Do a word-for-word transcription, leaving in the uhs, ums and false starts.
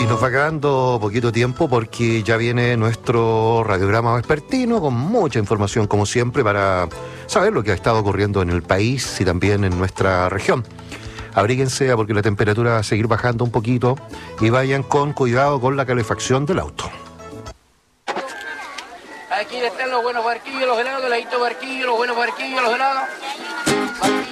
y nos va quedando poquito tiempo porque ya viene nuestro radiograma vespertino con mucha información como siempre para saber lo que ha estado ocurriendo en el país y también en nuestra región. Abríguense porque la temperatura va a seguir bajando un poquito y vayan con cuidado con la calefacción del auto. Aquí están los buenos barquillos, los helados, los helados barquillos, los buenos barquillos, los helados.